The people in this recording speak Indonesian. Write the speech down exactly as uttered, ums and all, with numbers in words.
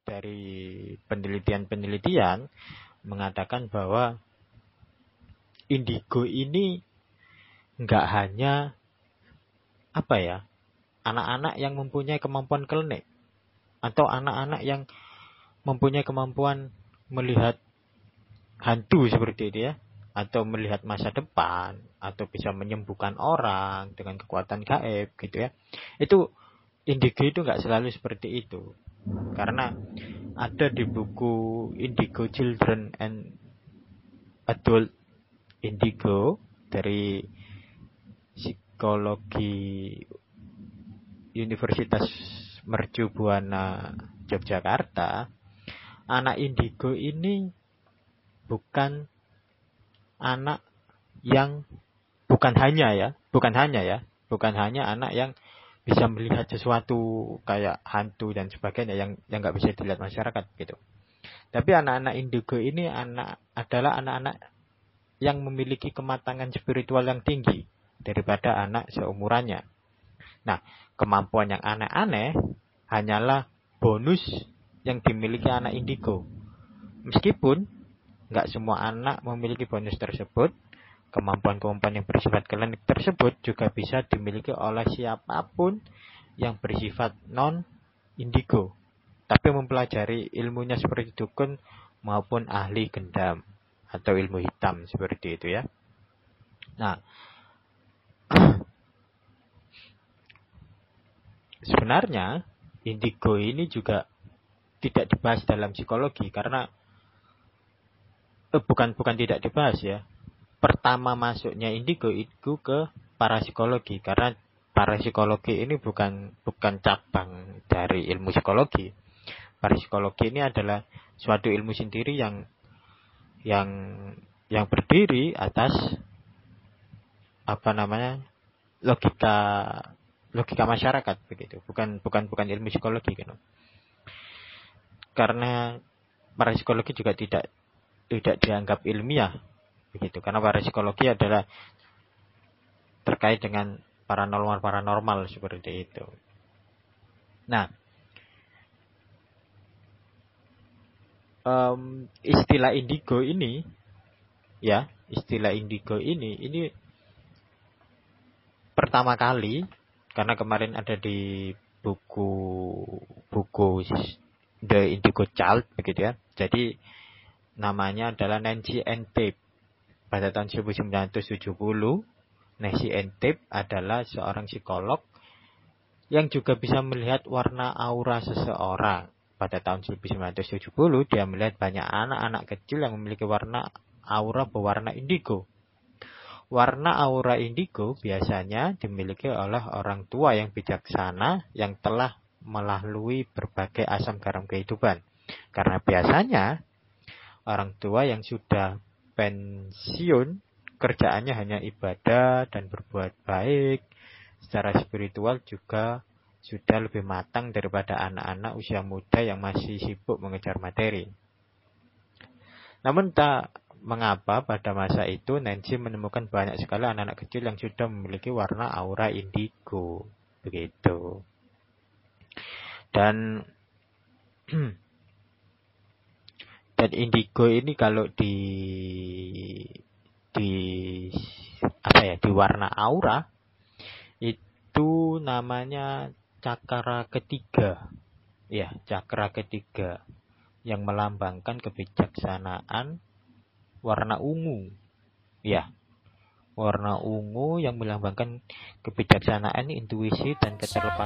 dari penelitian-penelitian mengatakan bahwa indigo ini nggak hanya apa ya, anak-anak yang mempunyai kemampuan klinik atau anak-anak yang mempunyai kemampuan melihat hantu seperti itu ya, atau melihat masa depan, atau bisa menyembuhkan orang dengan kekuatan gaib gitu ya. Itu indigo itu nggak selalu seperti itu. Karena ada di buku Indigo Children and Adult Indigo dari psikologi Universitas Mercu Buana Yogyakarta, anak indigo ini bukan anak yang bukan hanya ya, bukan hanya ya, bukan hanya anak yang bisa melihat sesuatu kayak hantu dan sebagainya yang yang nggak bisa dilihat masyarakat gitu. Tapi anak-anak indigo ini anak adalah anak-anak yang memiliki kematangan spiritual yang tinggi daripada anak seumurannya. Nah, kemampuan yang aneh-aneh hanyalah bonus yang dimiliki anak indigo. Meskipun nggak semua anak memiliki bonus tersebut, kemampuan-kemampuan yang bersifat klinik tersebut juga bisa dimiliki oleh siapapun yang bersifat non-indigo, tapi mempelajari ilmunya seperti dukun maupun ahli gendam atau ilmu hitam seperti itu ya. Nah, sebenarnya indigo ini juga tidak dibahas dalam psikologi karena eh, bukan bukan tidak dibahas ya. Pertama masuknya indigo itu ke parapsikologi karena parapsikologi ini bukan bukan cabang dari ilmu psikologi. Parapsikologi ini adalah suatu ilmu sendiri yang yang yang berdiri atas apa namanya logika logika masyarakat begitu. Bukan bukan bukan ilmu psikologi gitu. Karena parapsikologi juga tidak tidak dianggap ilmiah begitu, karena parapsikologi adalah terkait dengan paranormal paranormal seperti itu. Nah, um, istilah indigo ini ya istilah indigo ini ini pertama kali karena kemarin ada di buku buku The Indigo Child begitu ya. Jadi namanya adalah Nancy Entep. Pada tahun seribu sembilan ratus tujuh puluh, Nancy Entep adalah seorang psikolog yang juga bisa melihat warna aura seseorang. Pada tahun seribu sembilan ratus tujuh puluh, dia melihat banyak anak-anak kecil yang memiliki warna aura berwarna indigo. Warna aura indigo biasanya dimiliki oleh orang tua yang bijaksana yang telah melalui berbagai asam garam kehidupan. Karena biasanya orang tua yang sudah pensiun, kerjaannya hanya ibadah dan berbuat baik. Secara spiritual juga sudah lebih matang daripada anak-anak usia muda yang masih sibuk mengejar materi. Namun tak mengapa pada masa itu Nancy menemukan banyak sekali anak-anak kecil yang sudah memiliki warna aura indigo. Begitu. Dan Dan indigo ini kalau di di apa ya di warna aura itu namanya cakra ketiga, ya cakra ketiga yang melambangkan kebijaksanaan warna ungu, ya warna ungu yang melambangkan kebijaksanaan, intuisi dan keterlepasan.